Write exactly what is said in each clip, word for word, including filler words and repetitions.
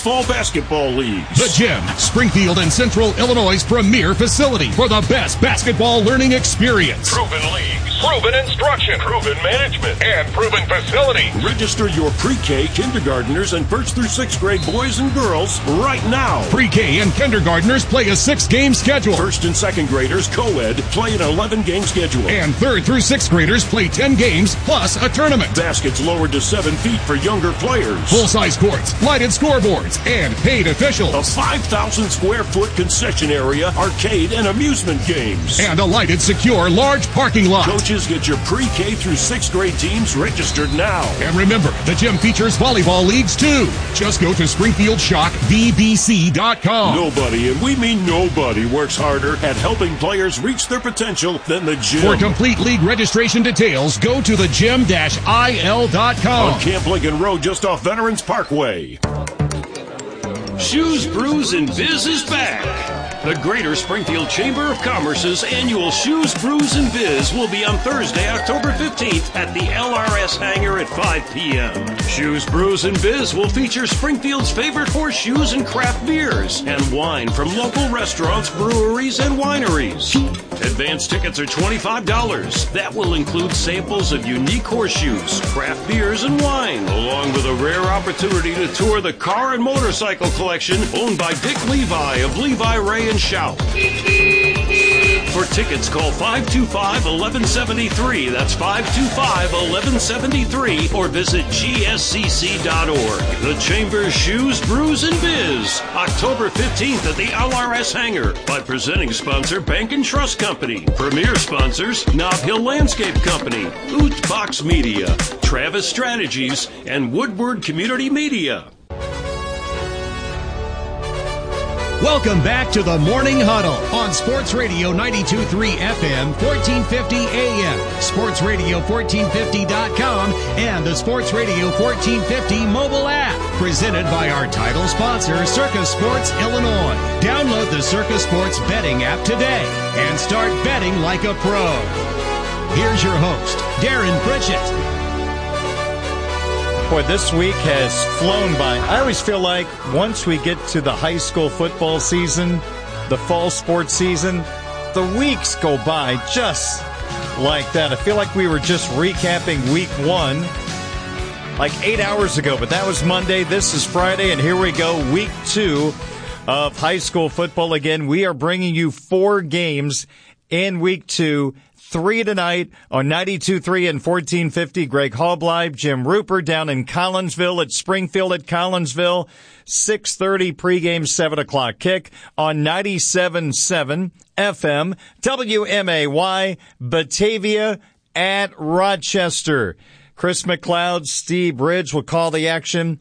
fall basketball leagues. The Gym, Springfield and Central Illinois' premier facility for the best basketball learning experience. Proven leagues, proven instruction, proven management, and proven facility. Register your pre-K, kindergartners, and first through sixth grade boys and girls right now. Pre-K and kindergartners play a six-game schedule. First and second graders, co-ed, play an eleven-game schedule. And third through sixth graders play ten games plus a tournament. Baskets lowered to seven feet for younger players. Full-size courts, lighted scoreboards, and paid officials. A five thousand square foot concession area, arcade, and amusement games. And a lighted, secure, large parking lot. Coaches, get your pre-K through sixth grade teams registered now. And remember, the gym features volleyball leagues too. Just go to Springfield Shock V B C dot com. Nobody, and we mean nobody, works harder at helping players reach their potential than the gym. For complete league registration details, go to the gym dash I L dot com. On Camp Lincoln Road, just off Veterans Parkway. Shoes, Brews, and Biz is back. The Greater Springfield Chamber of Commerce's annual Shoes, Brews, and Biz will be on Thursday, October fifteenth at the L R S hangar at five p.m. Shoes, Brews, and Biz will feature Springfield's favorite horseshoes and craft beers and wine from local restaurants, breweries, and wineries. Advance tickets are twenty-five dollars. That will include samples of unique horseshoes, craft beers, and wine, along with a rare opportunity to tour the car and motorcycle collection owned by Dick Levi of Levi, Ray, and Shout. For tickets, call five two five, one one seven three. That's five two five, one one seven three, or visit G S C C dot org. The Chamber's Shoes, Brews, and Biz, October fifteenth at the L R S hangar, by presenting sponsor Bank and Trust Company. Premier sponsors Nob Hill Landscape Company, Oot Box Media, Travis Strategies, and Woodward Community Media. Welcome back to the Morning Huddle on Sports Radio ninety-two point three F M, fourteen fifty A M, Sports Radio fourteen fifty dot com, and the Sports Radio fourteen fifty mobile app. Presented by our title sponsor, Circus Sports Illinois. Download the Circus Sports betting app today and start betting like a pro. Here's your host, Darren Pritchett. Boy, this week has flown by. I always feel like once we get to the high school football season, the fall sports season, the weeks go by just like that. I feel like we were just recapping week one like eight hours ago, but that was Monday. This is Friday, and here we go, week two of high school football. Again, we are bringing you four games in week two. Three tonight on ninety-two point three and fourteen fifty. Greg Halbleib, Jim Rupert down in Collinsville at Springfield at Collinsville. six thirty pregame, seven o'clock kick on ninety-seven point seven F M. W M A Y, Batavia at Rochester. Chris McLeod, Steve Bridge will call the action.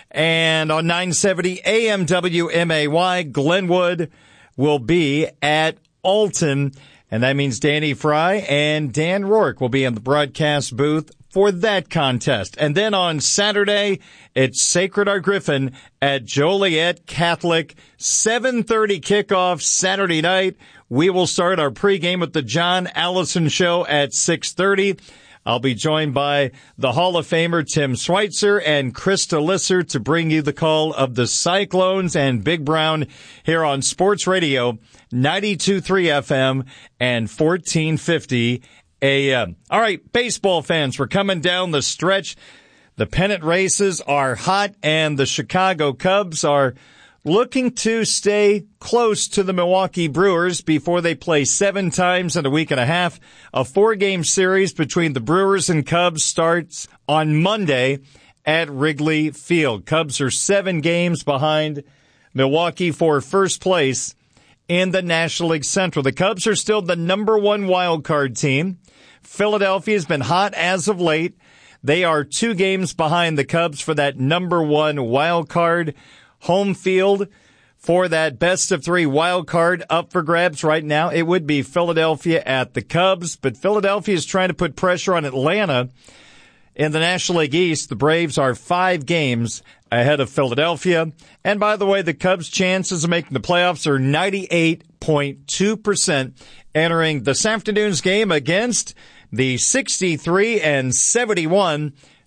And on nine seventy A M W M A Y, Glenwood will be at Alton. And that means Danny Fry and Dan Rourke will be in the broadcast booth for that contest. And then on Saturday, it's Sacred Heart Griffin at Joliet Catholic. seven thirty kickoff Saturday night. We will start our pregame with the John Allison Show at six thirty. I'll be joined by the Hall of Famer Tim Schweitzer and Krista Lisser to bring you the call of the Cyclones and Big Brown here on Sports Radio ninety-two point three F M and fourteen fifty A M. All right, baseball fans, we're coming down the stretch. The pennant races are hot, and the Chicago Cubs are looking to stay close to the Milwaukee Brewers before they play seven times in a week and a half. A four-game series between the Brewers and Cubs starts on Monday at Wrigley Field. Cubs are seven games behind Milwaukee for first place in the National League Central. The Cubs are still the number one wild card team. Philadelphia has been hot as of late. They are two games behind the Cubs for that number one wild card. Home field for that best of three wild card up for grabs right now. It would be Philadelphia at the Cubs, but Philadelphia is trying to put pressure on Atlanta in the National League East. The Braves are five games ahead of Philadelphia. And by the way, the Cubs' chances of making the playoffs are ninety-eight point two percent entering this afternoon's game against the sixty-three and seventy-one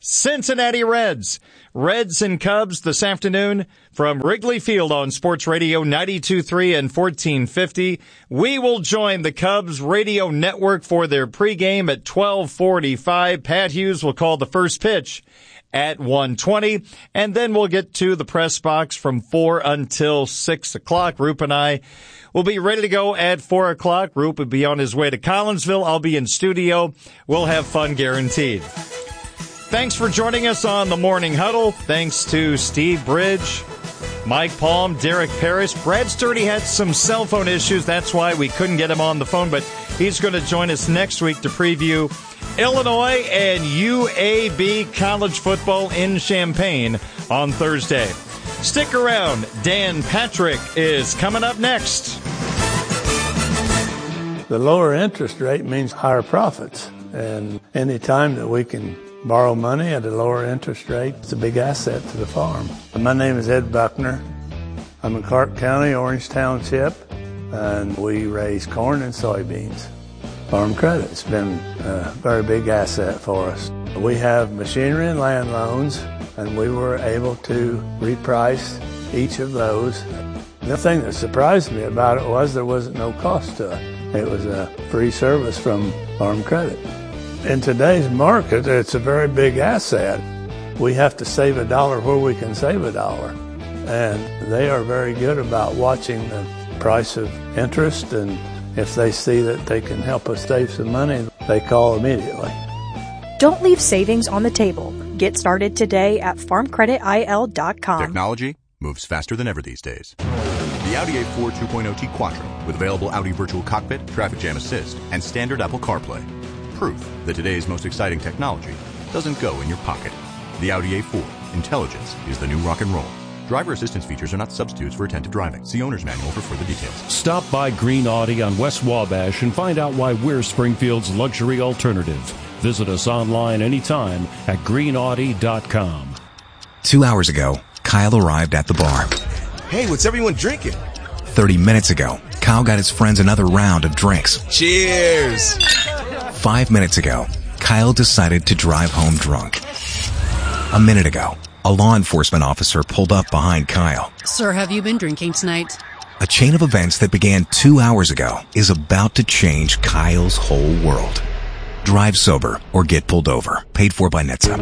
Cincinnati Reds. Reds and Cubs this afternoon from Wrigley Field on Sports Radio ninety-two point three and fourteen fifty. We will join the Cubs radio network for their pregame at twelve forty-five. Pat Hughes will call the first pitch at one twenty, and then we'll get to the press box from four until six o'clock. Roop and I will be ready to go at four o'clock. Roop will be on his way to Collinsville. I'll be in studio. We'll have fun guaranteed. Thanks for joining us on the Morning Huddle. Thanks to Steve Bridge, Mike Palm, Derek Parrish. Brad Sturdy had some cell phone issues. That's why we couldn't get him on the phone, but he's going to join us next week to preview Illinois and U A B college football in Champaign on Thursday. Stick around. Dan Patrick is coming up next. The lower interest rate means higher profits. And any time that we can borrow money at a lower interest rate, it's a big asset to the farm. My name is Ed Buckner. I'm in Clark County, Orange Township, and we raise corn and soybeans. Farm Credit's been a very big asset for us. We have machinery and land loans, and we were able to reprice each of those. The thing that surprised me about it was there wasn't no cost to it. It was a free service from Farm Credit. In today's market, it's a very big asset. We have to save a dollar where we can save a dollar. And they are very good about watching the price of interest, and if they see that they can help us save some money, they call immediately. Don't leave savings on the table. Get started today at farm credit I L dot com. Technology moves faster than ever these days. The Audi A four two point oh T Quattro with available Audi Virtual Cockpit, Traffic Jam Assist, and standard Apple CarPlay. Proof that today's most exciting technology doesn't go in your pocket. The Audi A four. Intelligence is the new rock and roll. Driver assistance features are not substitutes for attentive driving. See owner's manual for further details. Stop by Green Audi on West Wabash and find out why we're Springfield's luxury alternative. Visit us online anytime at green audi dot com. Two hours ago, Kyle arrived at the bar. Hey, what's everyone drinking? Thirty minutes ago, Kyle got his friends another round of drinks. Cheers! Five minutes ago, Kyle decided to drive home drunk. A minute ago, a law enforcement officer pulled up behind Kyle. Sir, have you been drinking tonight? A chain of events that began two hours ago is about to change Kyle's whole world. Drive sober or get pulled over. Paid for by N H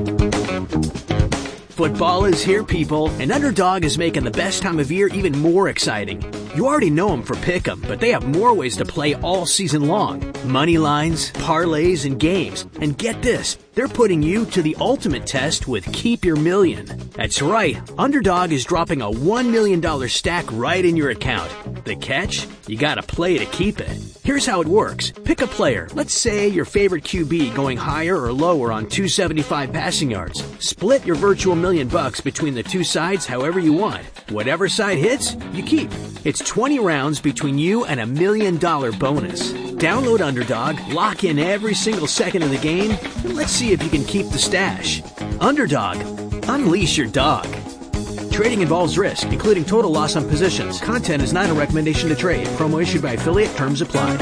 T S A. Football is here, people, and Underdog is making the best time of year even more exciting. You already know them for Pick'em, but they have more ways to play all season long. Money lines, parlays, and games. And get this, they're putting you to the ultimate test with Keep Your Million. That's right, Underdog is dropping a one million dollars stack right in your account. The catch? You gotta play to keep it. Here's how it works. Pick a player, let's say your favorite Q B going higher or lower on two seventy-five passing yards. Split your virtual million bucks between the two sides however you want. Whatever side hits, you keep. It's twenty rounds between you and a million dollar bonus. Download Underdog, lock in every single second of the game, and let's see if you can keep the stash. Underdog, unleash your dog. Trading involves risk, including total loss on positions. Content is not a recommendation to trade. Promo issued by affiliate. Terms apply.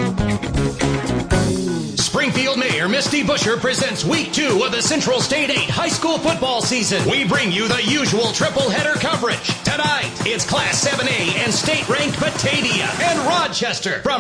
Springfield Mayor Misty Buscher presents week two of the Central State eight high school football season. We bring you the usual triple header coverage. Tonight, it's Class seven A and state-ranked Batavia and Rochester. From